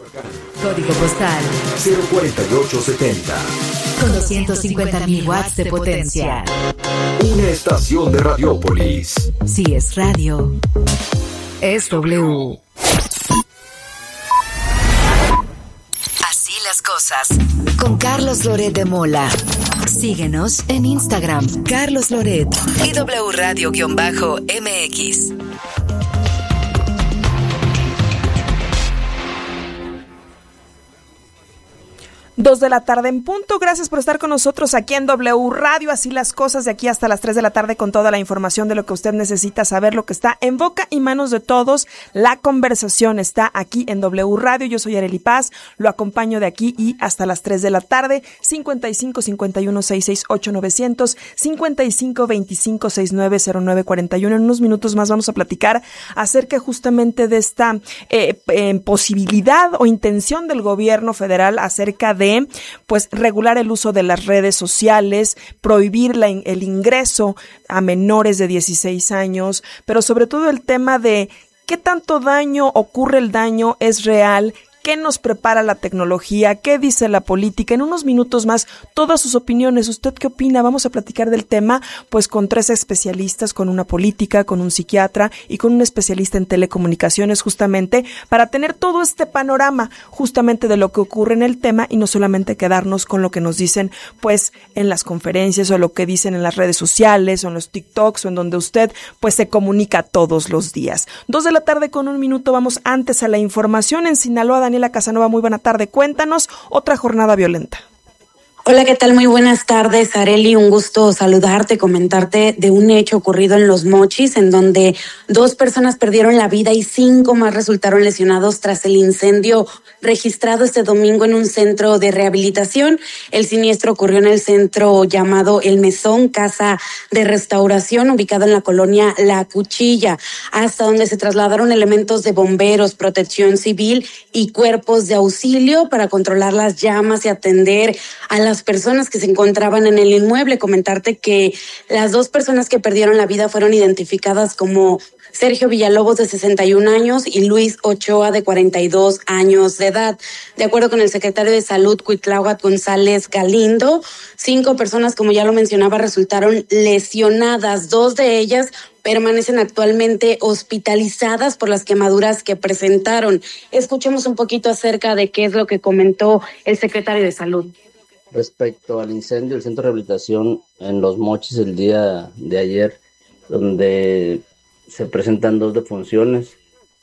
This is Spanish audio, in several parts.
Código postal 04870. Con 250.000 watts de potencia. Una estación de Radiópolis. Si es radio, es W. Así las cosas. Con Carlos Loret de Mola. Síguenos en Instagram, Carlos Loret y W Radio-MX. 2 de la tarde en punto. Gracias por estar con nosotros aquí en W Radio. Así las cosas, de aquí hasta las 3 de la tarde con toda la información de lo que usted necesita saber, lo que está en boca y manos de todos. La conversación está aquí en W Radio. Yo soy Arely Paz, lo acompaño de aquí y hasta las 3 de la tarde. 55 51 668 900, 55 25 69 09 41. En unos minutos más vamos a platicar acerca justamente de esta posibilidad o intención del gobierno federal acerca de pues regular el uso de las redes sociales, prohibir el ingreso a menores de 16 años, pero sobre todo el tema de qué tanto daño ocurre, el daño es real. ¿Qué nos prepara la tecnología? ¿Qué dice la política? En unos minutos más, todas sus opiniones. ¿Usted qué opina? Vamos a platicar del tema, pues con 3 especialistas, con una política, con un psiquiatra y con un especialista en telecomunicaciones, justamente para tener todo este panorama justamente de lo que ocurre en el tema y no solamente quedarnos con lo que nos dicen, pues, en las conferencias o lo que dicen en las redes sociales o en los TikToks o en donde usted, pues, se comunica todos los días. 2 de la tarde con 1 minuto. Vamos antes a la información. En Sinaloa, Daniela Casanova, muy buena tarde. Cuéntanos, otra jornada violenta. Hola, ¿qué tal? Muy buenas tardes, Arely. Un gusto saludarte, comentarte de un hecho ocurrido en Los Mochis, en donde 2 personas perdieron la vida y 5 más resultaron lesionados tras el incendio registrado este domingo en un centro de rehabilitación. El siniestro ocurrió en el centro llamado El Mesón, casa de restauración, ubicado en la colonia La Cuchilla, hasta donde se trasladaron elementos de bomberos, protección civil y cuerpos de auxilio para controlar las llamas y atender a las personas que se encontraban en el inmueble. Comentarte que las 2 personas que perdieron la vida fueron identificadas como Sergio Villalobos, de 61 años, y Luis Ochoa, de 42 años de edad. De acuerdo con el secretario de Salud, Cuitláhuac González Galindo, 5 personas, como ya lo mencionaba, resultaron lesionadas. 2 de ellas permanecen actualmente hospitalizadas por las quemaduras que presentaron. Escuchemos un poquito acerca de qué es lo que comentó el secretario de Salud. Respecto al incendio del centro de rehabilitación en Los Mochis el día de ayer, donde se presentan 2 defunciones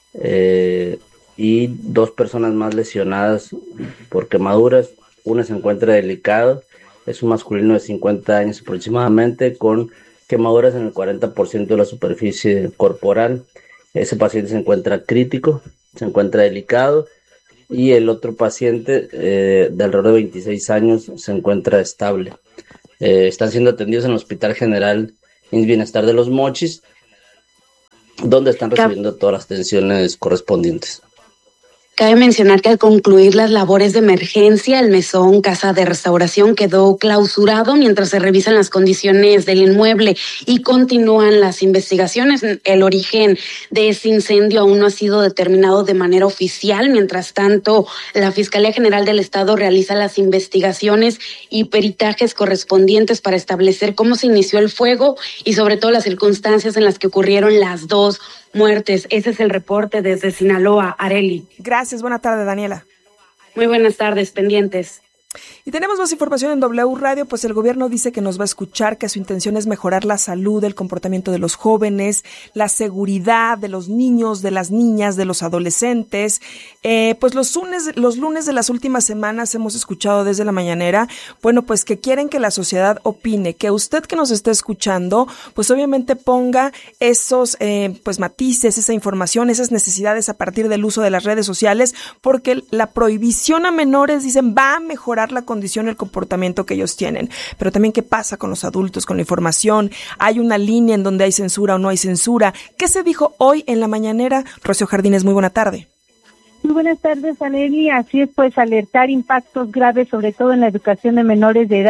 y 2 personas más lesionadas por quemaduras. Una se encuentra delicado, es un masculino de 50 años aproximadamente, con quemaduras en el 40% de la superficie corporal. Ese paciente se encuentra crítico, se encuentra delicado, y el otro paciente de alrededor de 26 años se encuentra estable. Están siendo atendidos en el Hospital General IMSS Bienestar de Los Mochis, donde están recibiendo todas las atenciones correspondientes. Cabe mencionar que al concluir las labores de emergencia, el Mesón, casa de restauración, quedó clausurado mientras se revisan las condiciones del inmueble y continúan las investigaciones. El origen de ese incendio aún no ha sido determinado de manera oficial. Mientras tanto, la Fiscalía General del Estado realiza las investigaciones y peritajes correspondientes para establecer cómo se inició el fuego y sobre todo las circunstancias en las que ocurrieron las 2 muertes. Ese es el reporte desde Sinaloa, Arely. Gracias, buena tarde, Daniela. Muy buenas tardes, pendientes. Y tenemos más información en W Radio, pues el gobierno dice que nos va a escuchar, que su intención es mejorar la salud, el comportamiento de los jóvenes, la seguridad de los niños, de las niñas, de los adolescentes. Pues los lunes de las últimas semanas hemos escuchado desde la mañanera, bueno, pues que quieren que la sociedad opine, que usted que nos esté escuchando, pues obviamente ponga esos pues matices, esa información, esas necesidades a partir del uso de las redes sociales, porque la prohibición a menores, dicen, va a mejorar la condición, el comportamiento que ellos tienen. Pero también, ¿qué pasa con los adultos, con la información? ¿Hay una línea en donde hay censura o no hay censura? ¿Qué se dijo hoy en la mañanera? Rocío Jardines, muy buena tarde. Muy buenas tardes, Arely. Así es, pues alertar impactos graves, sobre todo en la educación de menores de edad,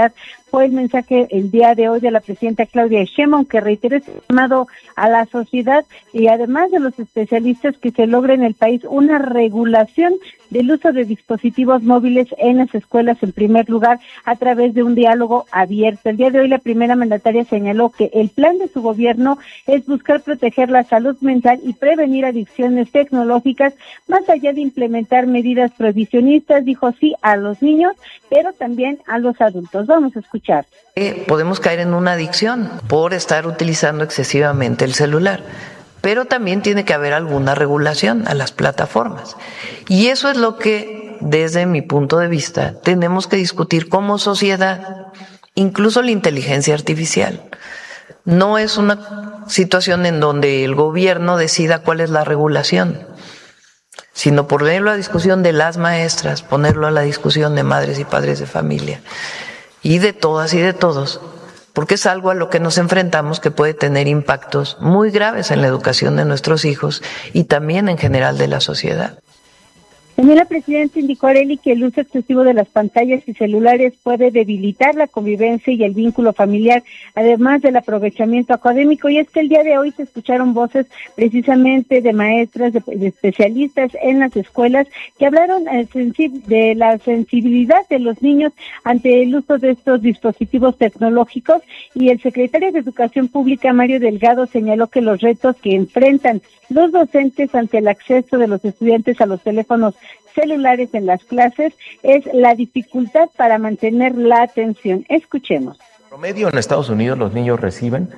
fue el mensaje el día de hoy de la presidenta Claudia Sheinbaum, que reiteró este llamado a la sociedad y además de los especialistas que se logre en el país una regulación del uso de dispositivos móviles en las escuelas, en primer lugar, a través de un diálogo abierto. El día de hoy la primera mandataria señaló que el plan de su gobierno es buscar proteger la salud mental y prevenir adicciones tecnológicas, más allá de implementar medidas prohibicionistas, dijo sí a los niños, pero también a los adultos. Vamos a escuchar. Podemos caer en una adicción por estar utilizando excesivamente el celular, pero también tiene que haber alguna regulación a las plataformas. Y eso es lo que, desde mi punto de vista, tenemos que discutir como sociedad, incluso la inteligencia artificial. No es una situación en donde el gobierno decida cuál es la regulación, sino ponerlo a discusión de las maestras, ponerlo a la discusión de madres y padres de familia, y de todas y de todos, porque es algo a lo que nos enfrentamos que puede tener impactos muy graves en la educación de nuestros hijos y también en general de la sociedad. También la presidenta indicó, Arely, que el uso excesivo de las pantallas y celulares puede debilitar la convivencia y el vínculo familiar, además del aprovechamiento académico. Y es que el día de hoy se escucharon voces precisamente de maestras, de especialistas en las escuelas, que hablaron de la sensibilidad de los niños ante el uso de estos dispositivos tecnológicos. Y el secretario de Educación Pública, Mario Delgado, señaló que los retos que enfrentan los docentes ante el acceso de los estudiantes a los teléfonos celulares en las clases es la dificultad para mantener la atención. Escuchemos. En promedio en Estados Unidos los niños reciben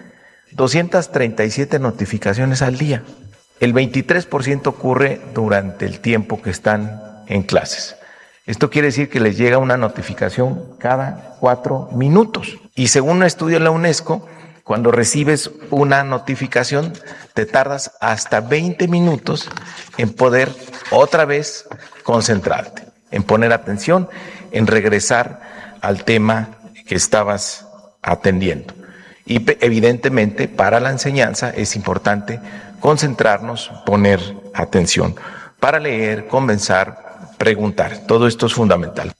237 notificaciones al día. El 23% ocurre durante el tiempo que están en clases. Esto quiere decir que les llega una notificación cada 4 minutos. Y según un estudio de la UNESCO, cuando recibes una notificación, te tardas hasta 20 minutos en poder otra vez concentrarte, en poner atención, en regresar al tema que estabas atendiendo. Y evidentemente para la enseñanza es importante concentrarnos, poner atención para leer, conversar, preguntar. Todo esto es fundamental.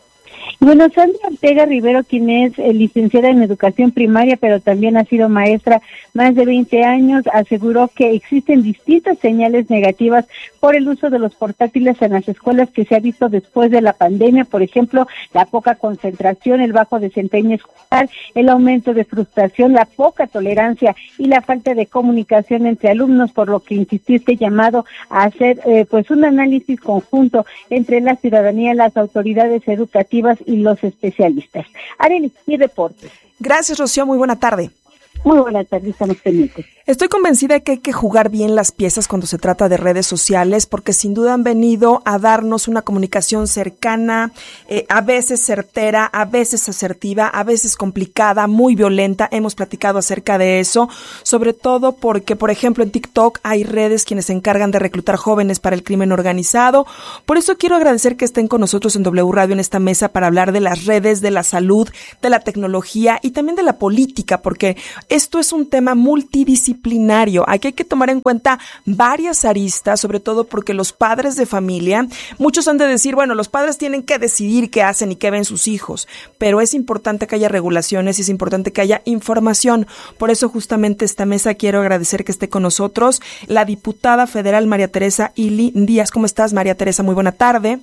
Bueno, Sandra Ortega Rivero, quien es licenciada en educación primaria, pero también ha sido maestra más de 20 años, aseguró que existen distintas señales negativas por el uso de los portátiles en las escuelas que se ha visto después de la pandemia. Por ejemplo, la poca concentración, el bajo desempeño escolar, el aumento de frustración, la poca tolerancia y la falta de comunicación entre alumnos, por lo que insistió este llamado a hacer pues un análisis conjunto entre la ciudadanía, las autoridades educativas y los especialistas. Arely, mi reporte. Gracias, Rocío. Muy buena tarde. Muy buenas tardes, estamos pendientes. Estoy convencida de que hay que jugar bien las piezas cuando se trata de redes sociales, porque sin duda han venido a darnos una comunicación cercana, a veces certera, a veces asertiva, a veces complicada, muy violenta. Hemos platicado acerca de eso, sobre todo porque, por ejemplo, en TikTok hay redes quienes se encargan de reclutar jóvenes para el crimen organizado. Por eso quiero agradecer que estén con nosotros en W Radio en esta mesa para hablar de las redes, de la salud, de la tecnología y también de la política, porque esto es un tema multidisciplinario. Aquí hay que tomar en cuenta varias aristas, sobre todo porque los padres de familia, muchos han de decir, bueno, los padres tienen que decidir qué hacen y qué ven sus hijos, pero es importante que haya regulaciones y es importante que haya información. Por eso justamente esta mesa quiero agradecer que esté con nosotros la diputada federal María Teresa Ili Díaz. ¿Cómo estás, María Teresa? Muy buena tarde.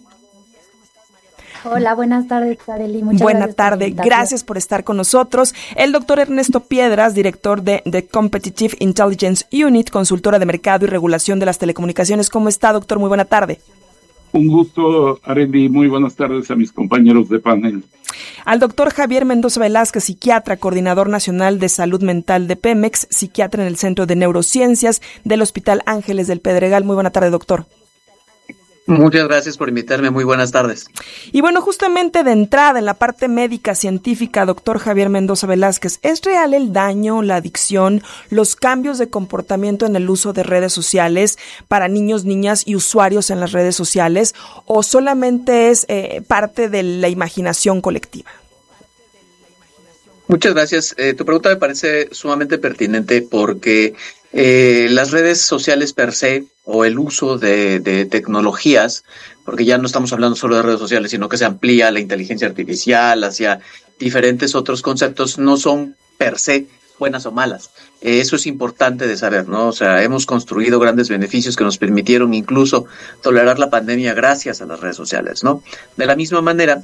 Hola, buenas tardes, Arely. Muchas Buena gracias tarde, gracias por estar con nosotros. El doctor Ernesto Piedras, director de The Competitive Intelligence Unit, consultora de mercado y regulación de las telecomunicaciones. ¿Cómo está, doctor? Muy buena tarde. Un gusto, Arely. Muy buenas tardes a mis compañeros de panel. Al doctor Javier Mendoza Velázquez, psiquiatra, coordinador nacional de salud mental de Pemex, psiquiatra en el Centro de Neurociencias del Hospital Ángeles del Pedregal. Muy buena tarde, doctor. Muchas gracias por invitarme, muy buenas tardes. Y bueno, justamente de entrada en la parte médica científica, doctor Javier Mendoza Velázquez, ¿es real el daño, la adicción, los cambios de comportamiento en el uso de redes sociales para niños, niñas y usuarios en las redes sociales, o solamente es parte de la imaginación colectiva? Muchas gracias. Tu pregunta me parece sumamente pertinente porque las redes sociales per se o el uso de tecnologías, porque ya no estamos hablando solo de redes sociales, sino que se amplía la inteligencia artificial hacia diferentes otros conceptos no son per se buenas o malas. Eso es importante de saber, ¿no? O sea, hemos construido grandes beneficios que nos permitieron incluso tolerar la pandemia gracias a las redes sociales, ¿no? De la misma manera,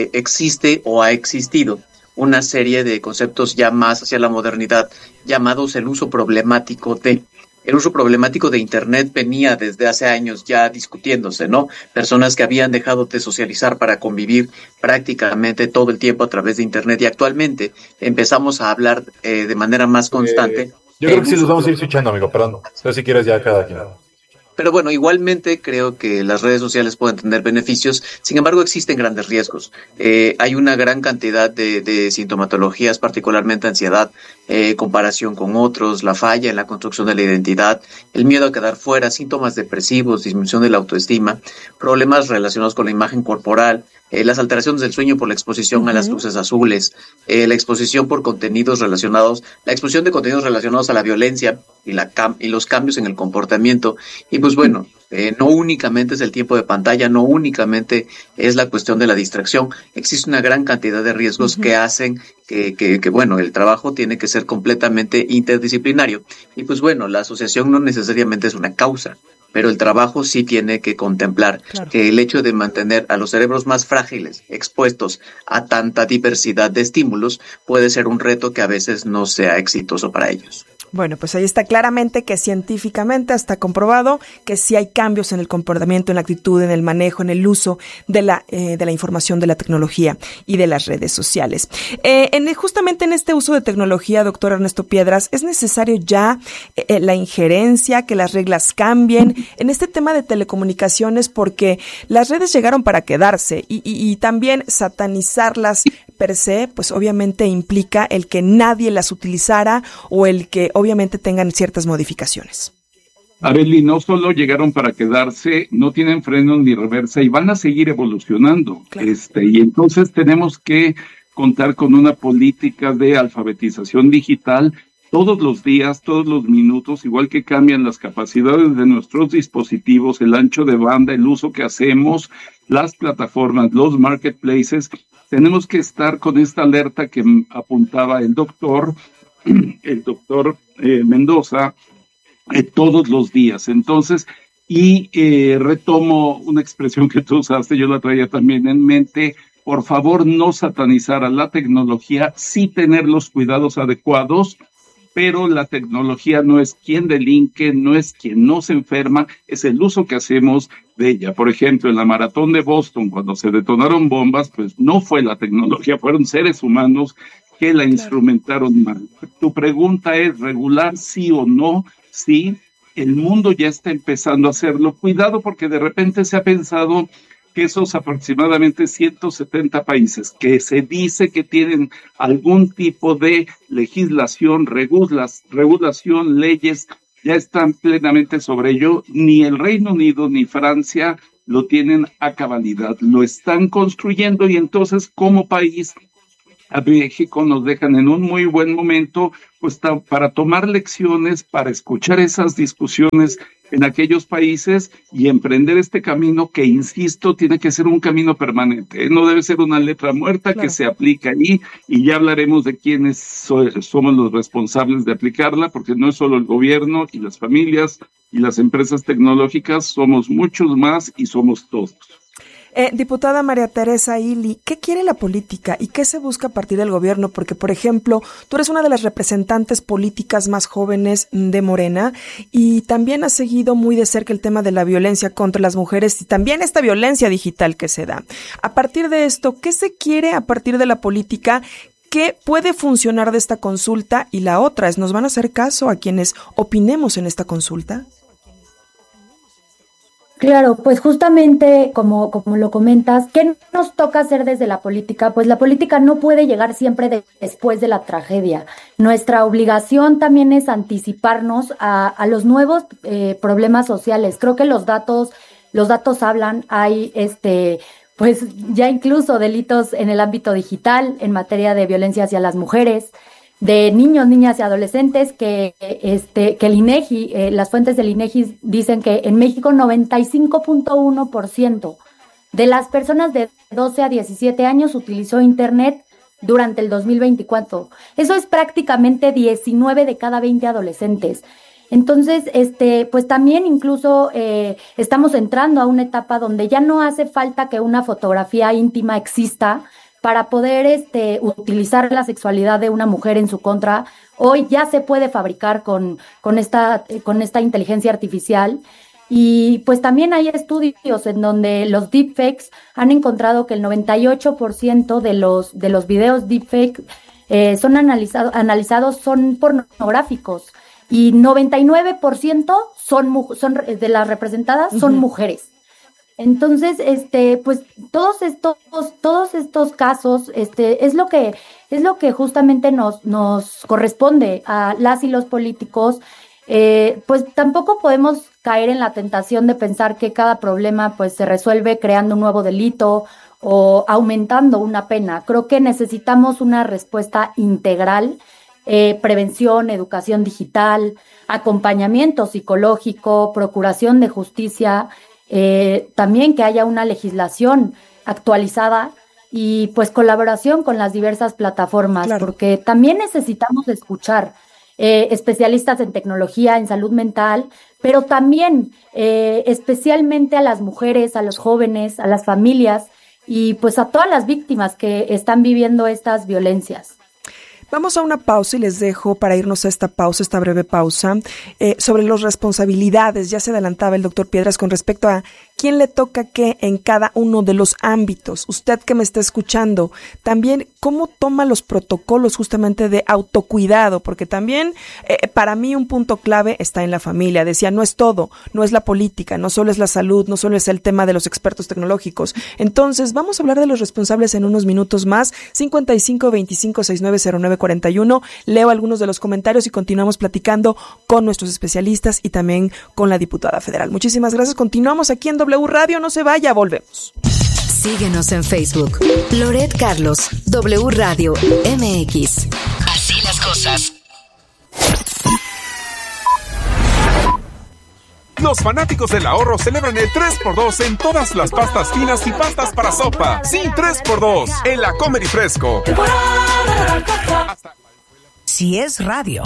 existe o ha existido una serie de conceptos ya más hacia la modernidad llamados el uso problemático de. El uso problemático de Internet venía desde hace años ya discutiéndose, ¿no? Personas que habían dejado de socializar para convivir prácticamente todo el tiempo a través de Internet y actualmente empezamos a hablar de manera más constante. Yo creo que sí los vamos a ir escuchando, amigo, perdón. Entonces, si quieres ya cada quien. Pero bueno, igualmente creo que las redes sociales pueden tener beneficios, sin embargo existen grandes riesgos. Hay una gran cantidad de sintomatologías, particularmente ansiedad, comparación con otros, la falla en la construcción de la identidad, el miedo a quedar fuera, síntomas depresivos, disminución de la autoestima, problemas relacionados con la imagen corporal, las alteraciones del sueño por la exposición a las luces azules, la exposición por contenidos relacionados, la exposición de contenidos relacionados a la violencia y los cambios en el comportamiento. Y pues bueno, no únicamente es el tiempo de pantalla, no únicamente es la cuestión de la distracción, existe una gran cantidad de riesgos que hacen que bueno, el trabajo tiene que ser completamente interdisciplinario. Y pues bueno, la asociación no necesariamente es una causa, pero el trabajo sí tiene que contemplar que el hecho de mantener a los cerebros más frágiles expuestos a tanta diversidad de estímulos puede ser un reto que a veces no sea exitoso para ellos. Bueno, pues ahí está claramente que científicamente está comprobado que sí hay cambios en el comportamiento, en la actitud, en el manejo, en el uso de la información, de la tecnología y de las redes sociales. Justamente en este uso de tecnología, doctor Ernesto Piedras, ¿es necesario ya la injerencia, que las reglas cambien en este tema de telecomunicaciones? Porque las redes llegaron para quedarse y también satanizarlas per se, pues obviamente implica el que nadie las utilizara o el que obviamente tengan ciertas modificaciones. Arely, no solo llegaron para quedarse, no tienen freno ni reversa y van a seguir evolucionando. Claro. Y entonces tenemos que contar con una política de alfabetización digital todos los días, todos los minutos, igual que cambian las capacidades de nuestros dispositivos, el ancho de banda, el uso que hacemos, las plataformas, los marketplaces. Tenemos que estar con esta alerta que apuntaba el doctor Mendoza, todos los días. Entonces, retomo una expresión que tú usaste, yo la traía también en mente: por favor, no satanizar a la tecnología, sí tener los cuidados adecuados, pero la tecnología no es quien delinque, no es quien nos enferma, es el uso que hacemos de ella. Por ejemplo, en la maratón de Boston, cuando se detonaron bombas, pues no fue la tecnología, fueron seres humanos que la instrumentaron mal. Tu pregunta es: ¿regular sí o no? Sí, el mundo ya está empezando a hacerlo. Cuidado, porque de repente se ha pensado que esos aproximadamente 170 países que se dice que tienen algún tipo de legislación, regulación, leyes, ya están plenamente sobre ello. Ni el Reino Unido ni Francia lo tienen a cabalidad, lo están construyendo, y entonces como país a México nos dejan en un muy buen momento pues para tomar lecciones, para escuchar esas discusiones en aquellos países y emprender este camino que, insisto, tiene que ser un camino permanente. No debe ser una letra muerta que se aplica ahí, y ya hablaremos de quiénes somos los responsables de aplicarla, porque no es solo el gobierno y las familias y las empresas tecnológicas, somos muchos más y somos todos. Diputada María Teresa Ili, ¿qué quiere la política y qué se busca a partir del gobierno? Porque, por ejemplo, tú eres una de las representantes políticas más jóvenes de Morena y también has seguido muy de cerca el tema de la violencia contra las mujeres y también esta violencia digital que se da. A partir de esto, ¿qué se quiere a partir de la política? ¿Qué puede funcionar de esta consulta? Y la otra es, ¿nos van a hacer caso a quienes opinemos en esta consulta? Claro, pues justamente como lo comentas, ¿qué nos toca hacer desde la política? Pues la política no puede llegar siempre después de la tragedia. Nuestra obligación también es anticiparnos a los nuevos problemas sociales. Creo que los datos hablan. Hay pues ya incluso delitos en el ámbito digital en materia de violencia hacia las mujeres, de niños, niñas y adolescentes, que el INEGI, las fuentes del INEGI dicen que en México 95.1% de las personas de 12 a 17 años utilizó Internet durante el 2024. Eso es prácticamente 19 de cada 20 adolescentes. Entonces, pues también incluso estamos entrando a una etapa donde ya no hace falta que una fotografía íntima exista para poder utilizar la sexualidad de una mujer en su contra. Hoy ya se puede fabricar con esta inteligencia artificial. Y pues también hay estudios en donde los deepfakes han encontrado que el 98% de los videos deepfake son analizados son pornográficos. Y 99% son de las representadas son mujeres. Entonces, pues todos estos casos, es lo que justamente nos corresponde a las y los políticos. Pues tampoco podemos caer en la tentación de pensar que cada problema pues se resuelve creando un nuevo delito o aumentando una pena. Creo que necesitamos una respuesta integral. Prevención, educación digital, acompañamiento psicológico, procuración de justicia, también que haya una legislación actualizada y pues colaboración con las diversas plataformas, claro. Porque también necesitamos escuchar especialistas en tecnología, en salud mental, pero también especialmente a las mujeres, a los jóvenes, a las familias y pues a todas las víctimas que están viviendo estas violencias. Vamos a una pausa y les dejo para irnos a esta breve pausa, sobre las responsabilidades. Ya se adelantaba el doctor Piedras con respecto a quién le toca qué en cada uno de los ámbitos. Usted que me está escuchando, también cómo toma los protocolos justamente de autocuidado, porque también para mí un punto clave está en la familia. Decía, no es todo, no es la política, no solo es la salud, no solo es el tema de los expertos tecnológicos. Entonces, vamos a hablar de los responsables en unos minutos más. 5525690941. Leo algunos de los comentarios y continuamos platicando con nuestros especialistas y también con la diputada federal. Muchísimas gracias. Continuamos aquí en W Radio. No se vaya, volvemos. Síguenos en Facebook. Loret Carlos, W Radio MX. Así las cosas. Los fanáticos del ahorro celebran el 3x2 en todas las pastas finas y pastas para sopa. Sí, 3x2 en la Comer y Fresco. Si es radio.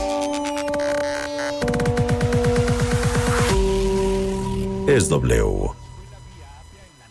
Es W.